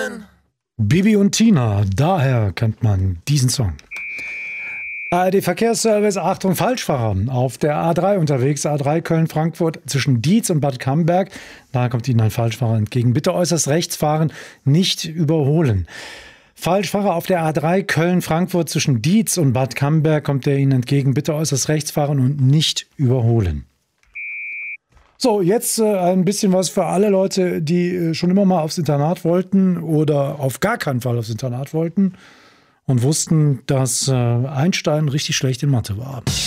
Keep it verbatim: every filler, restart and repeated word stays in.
Überholen. Bibi und Tina, daher kennt man diesen Song. A R D-Verkehrsservice, Achtung, Falschfahrer. Auf der A drei unterwegs, A drei Köln-Frankfurt zwischen Dietz und Bad Camberg. Da kommt Ihnen ein Falschfahrer entgegen. Bitte äußerst rechts fahren, nicht überholen. Falschfahrer auf der A drei Köln-Frankfurt zwischen Dietz und Bad Camberg kommt der Ihnen entgegen. Bitte äußerst rechts fahren und nicht überholen. So, jetzt äh, ein bisschen was für alle Leute, die äh, schon immer mal aufs Internat wollten oder auf gar keinen Fall aufs Internat wollten und wussten, dass äh, Einstein richtig schlecht in Mathe war.